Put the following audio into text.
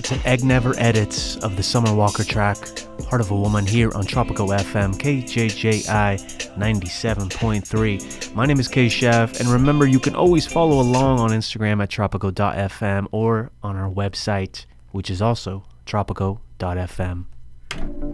It's an Egg Never edits of the Summer Walker track, Heart of a Woman, here on Tropical FM, KJJI 97.3. My name is K Chef, and remember, you can always follow along on Instagram at tropical.fm or on our website, which is also tropical.fm.